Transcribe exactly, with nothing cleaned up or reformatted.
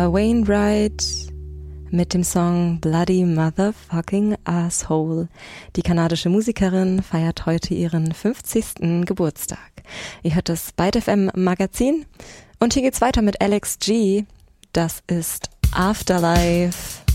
Wainwright mit dem Song Bloody Motherfucking Asshole. Die kanadische Musikerin feiert heute ihren fünfzigsten Geburtstag. Ihr hört das Byte F M Magazin und hier geht's weiter mit Alex G. Das ist Afterlife.